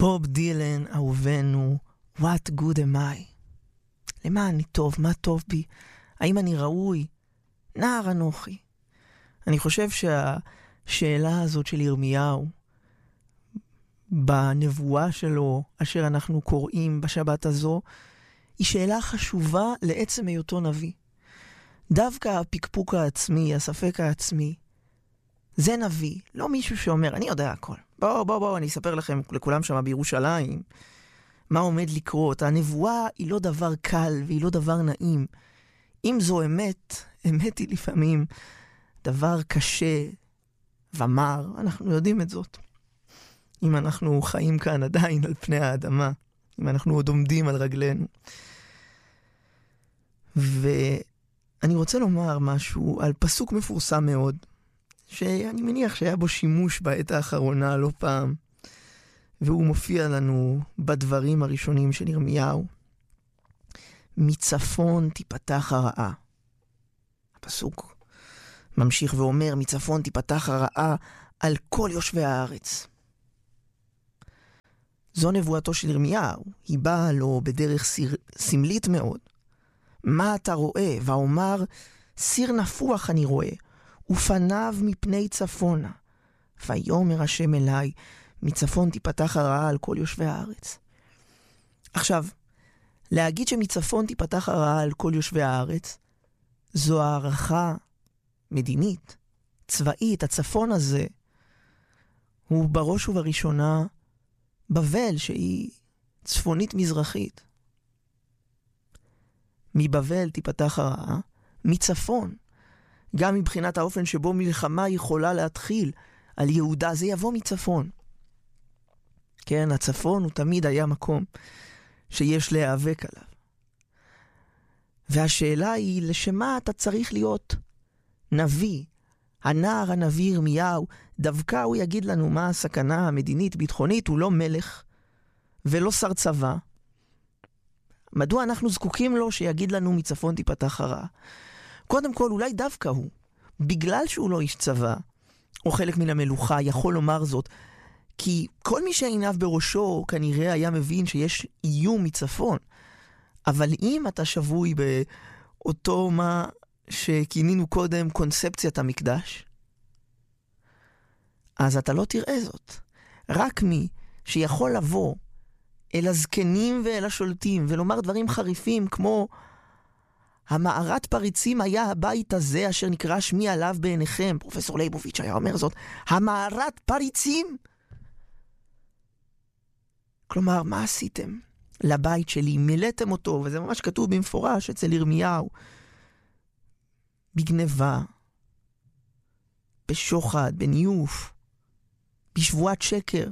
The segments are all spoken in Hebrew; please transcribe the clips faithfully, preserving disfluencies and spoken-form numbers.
בוב דילן, אהובנו, what good am I? למה אני טוב? מה טוב בי? האם אני ראוי? נער אנוכי. אני חושב שהשאלה הזאת של ירמיהו, בנבואה שלו, אשר אנחנו קוראים בשבת הזו, היא שאלה חשובה לעצם היותו נביא. דווקא הפקפוק העצמי, הספק העצמי, זה נביא, לא מישהו שאומר, אני יודע הכל. בואו, בואו, בואו, אני אספר לכם, לכולם שם בירושלים, מה עומד לקרות. הנבואה היא לא דבר קל והיא לא דבר נעים. אם זו אמת, אמת היא לפעמים דבר קשה ומר, אנחנו יודעים את זאת. אם אנחנו חיים כאן עדיין על פני האדמה, אם אנחנו עוד עומדים על רגלינו. ואני רוצה לומר משהו על פסוק מפורסם מאוד, שאני מניח שהיה בו שימוש בעת האחרונה לא פעם, והוא מופיע לנו בדברים הראשונים של ירמיהו. מצפון תיפתח הרעה. הפסוק ממשיך ואומר, מצפון תיפתח הרעה על כל יושבי הארץ. זו נבואתו של ירמיהו, היא באה לו בדרך סיר, סמלית מאוד. מה אתה רואה? ואומר, סיר נפוח אני רואה, ופניו מפני צפונה. ויאמר השם אליי, מצפון תיפתח הרעה על כל יושבי הארץ. עכשיו, להגיד שמצפון תיפתח הרעה על כל יושבי הארץ, זו הערכה מדינית, צבאית. הצפון הזה הוא בראש ובראשונה בבל, שהיא צפונית מזרחית. מבבל תיפתח הרעה, מצפון. גם מבחינת האופן שבו מלחמה יכולה להתחיל על יהודה, זה יבוא מצפון. כן, הצפון הוא תמיד היה מקום שיש להיאבק עליו. והשאלה היא, לשמה אתה צריך להיות נביא? הנער הנביא ירמיהו, דווקא הוא יגיד לנו מה הסכנה המדינית, ביטחונית, הוא לא מלך ולא שר צבא. מדוע אנחנו זקוקים לו שיגיד לנו מצפון תיפתח הרעה? קודם כל, אולי דווקא הוא, בגלל שהוא לא איש צבא, או חלק מן המלוכה, יכול לומר זאת, כי כל מי שעיניו בראשו כנראה היה מבין שיש איום מצפון. אבל אם אתה שבוי באותו מה שכינינו קודם קונספציית המקדש, אז אתה לא תראה זאת. רק מי שיכול לבוא אל הזקנים ואל השולטים ולומר דברים חריפים כמו המערת פריצים היה הבית הזה אשר נקרא שמי עליו בעיניכם. פרופסור ליבוביץ' היה אומר זאת. המערת פריצים? כלומר, מה עשיתם לבית שלי? מילאתם אותו, וזה ממש כתוב במפורש אצל ירמיהו. בגניבה, בשוחד, בניוף, בשבועת שקר.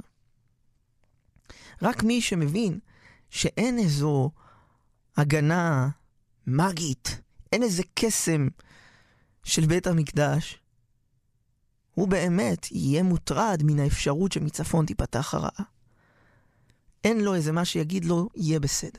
רק מי שמבין שאין איזו הגנה מגית, אין איזה קסם של בית המקדש, הוא באמת יהיה מוטרד מן האפשרות שמצפון תיפתח הרעה. אין לו איזה מה שיגיד לו, יהיה בסדר.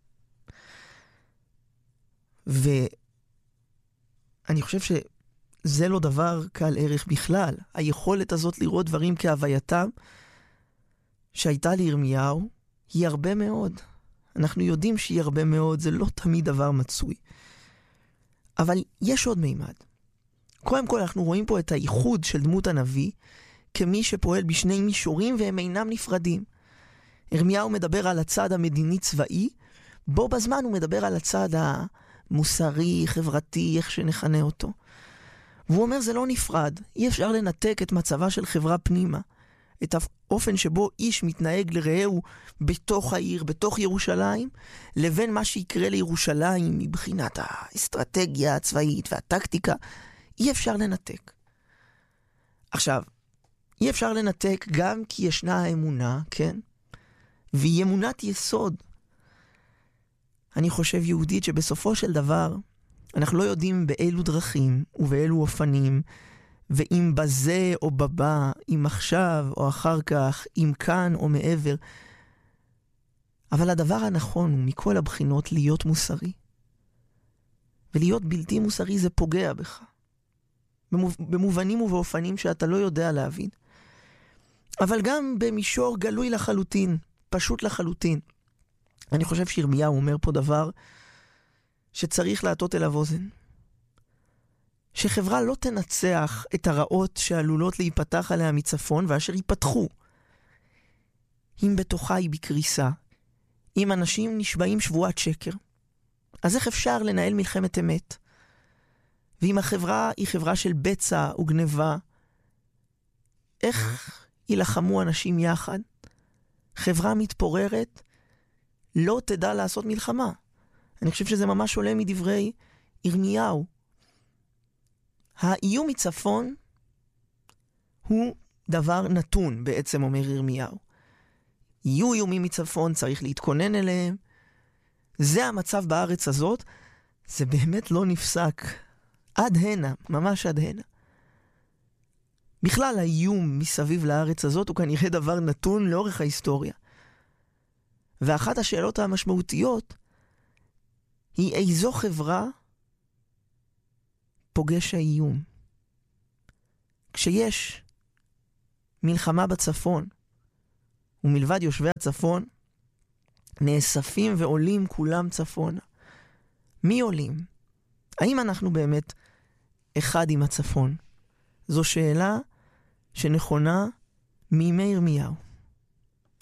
ואני חושב שזה לא דבר קל ערך בכלל. היכולת הזאת לראות דברים כהווייתם שהייתה לירמיהו היא הרבה מאוד. אנחנו יודעים שהיא הרבה מאוד, זה לא תמיד דבר מצוי. אבל יש עוד מימד. קודם כל אנחנו רואים פה את הייחוד של דמות הנביא כמי שפועל בשני מישורים והם אינם נפרדים. ירמיהו מדבר על הצד המדיני צבאי, בו בזמן הוא מדבר על הצד המוסרי, חברתי, איך שנכנה אותו. והוא אומר זה לא נפרד, אי אפשר לנתק את מצבה של חברה פנימה, את האופן שבו איש מתנהג לרעהו בתוך העיר, בתוך ירושלים, לבין מה שיקרה לירושלים מבחינת האסטרטגיה הצבאית והטקטיקה, אי אפשר לנתק. עכשיו, אי אפשר לנתק גם כי ישנה האמונה, כן? והיא אמונת יסוד. אני חושב יהודית שבסופו של דבר, אנחנו לא יודעים באילו דרכים ובאילו אופנים, ואם בזה או בבא, אם עכשיו או אחר כך, אם כאן או מעבר. אבל הדבר הנכון הוא מכל הבחינות להיות מוסרי. ולהיות בלתי מוסרי זה פוגע בך. במובנים ובאופנים שאתה לא יודע להבין. אבל גם במישור גלוי לחלוטין, פשוט לחלוטין. אני חושב שירמיהו אומר פה דבר שצריך להטות אליו אוזן. שחברה לא תנצח את הרעות שעלולות להיפתח עליה מצפון, ואשר ייפתחו. אם בתוכה היא בקריסה, אם אנשים נשבעים שבועת שקר, אז איך אפשר לנהל מלחמת אמת? ואם החברה היא חברה של בצע וגניבה, איך ילחמו אנשים יחד? חברה מתפוררת לא תדע לעשות מלחמה. אני חושב שזה ממש עולה מדברי ירמיהו. האיום מצפון הוא דבר נתון, בעצם אומר ירמיהו. יהיו איומים מצפון, צריך להתכונן אליהם. זה המצב בארץ הזאת, זה באמת לא נפסק. עד הנה, ממש עד הנה. בכלל האיום מסביב לארץ הזאת הוא כנראה דבר נתון לאורך ההיסטוריה. ואחת השאלות המשמעותיות היא איזו חברה פוגש האיום. כשיש מלחמה בצפון, ומלבד יושבי הצפון, נאספים ועולים כולם צפונה. מי עולים? האם אנחנו באמת אחד עם הצפון? זו שאלה שנכונה מימי ירמיהו.